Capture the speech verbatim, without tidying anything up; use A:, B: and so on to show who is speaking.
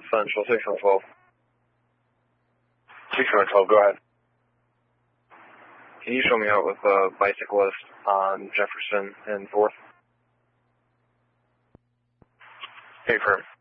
A: Central, six one twelve.
B: six one twelve, go ahead.
A: Can you show me out with a bicyclist on Jefferson and fourth?
B: Affirm.